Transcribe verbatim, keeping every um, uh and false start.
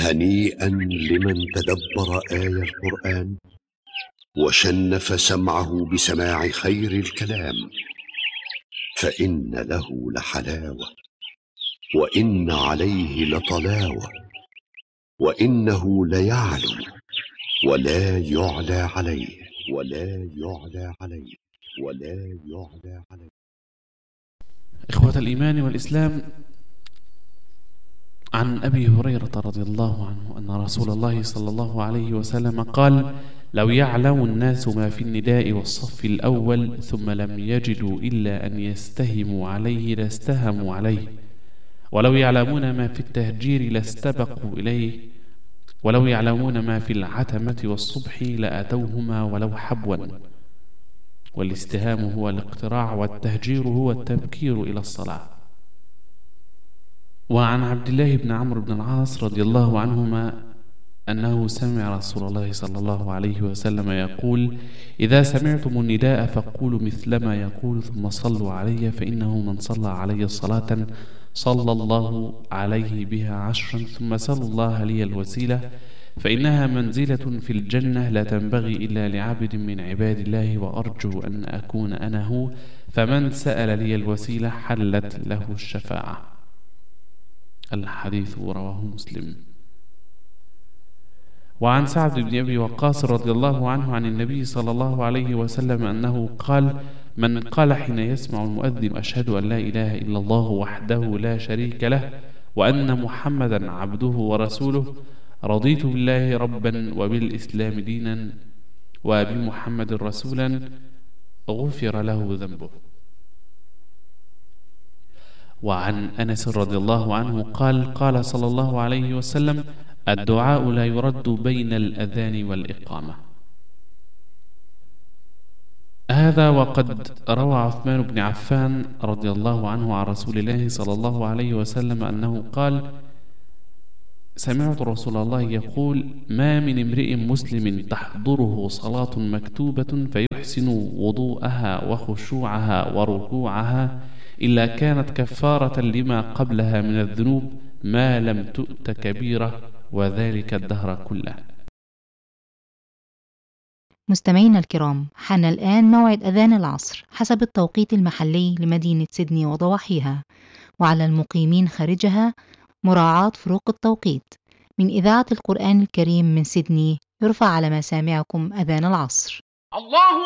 هنيئا لمن تدبر آي القرآن وشنف سمعه بسماع خير الكلام، فإن له لحلاوة وإن عليه لطلاوة، وإنه ليعلو ولا يعلى عليه ولا يعلى عليه ولا يعلى عليه. إخوة الإيمان والإسلام، عن أبي هريرة رضي الله عنه أن رسول الله صلى الله عليه وسلم قال: لو يعلم الناس ما في النداء والصف الأول ثم لم يجدوا إلا أن يستهموا عليه لاستهموا عليه، ولو يعلمون ما في التهجير لاستبقوا إليه، ولو يعلمون ما في العتمة والصبح لأتوهما ولو حبوا. والاستهام هو الاقتراع، والتهجير هو التبكير إلى الصلاة. وعن عبد الله بن عمرو بن العاص رضي الله عنهما أنه سمع رسول الله صلى الله عليه وسلم يقول: إذا سمعتم النداء فقولوا مثلما يقول ثم صلوا علي، فإنه من صلى علي صلاة صلى الله عليه بها عشرا، ثم سلوا الله لي الوسيلة فإنها منزلة في الجنة لا تنبغي إلا لعبد من عباد الله، وأرجو أن أكون أنا هو، فمن سأل لي الوسيلة حلت له الشفاعة. الحديث رواه مسلم. وعن سعد بن أبي وقاص رضي الله عنه عن النبي صلى الله عليه وسلم أنه قال: من قال حين يسمع المؤذن: أشهد أن لا إله إلا الله وحده لا شريك له وأن محمدا عبده ورسوله، رضيت بالله ربا وبالإسلام دينا وبمحمد رسولا، غفر له ذنبه. وعن أنس رضي الله عنه قال: قال صلى الله عليه وسلم: الدعاء لا يرد بين الأذان والإقامة. هذا وقد روى عثمان بن عفان رضي الله عنه عن رسول الله صلى الله عليه وسلم أنه قال: سمعت رسول الله يقول: ما من امرئ مسلم تحضره صلاة مكتوبة فيحسن وضوءها وخشوعها وركوعها إلا كانت كفارة لما قبلها من الذنوب ما لم تؤت كبيرة، وذلك الدهر كله. مستمعينا الكرام، حان الآن موعد أذان العصر حسب التوقيت المحلي لمدينة سيدني وضواحيها، وعلى المقيمين خارجها مراعاة فروق التوقيت. من إذاعة القرآن الكريم من سيدني يرفع على مسامعكم أذان العصر. الله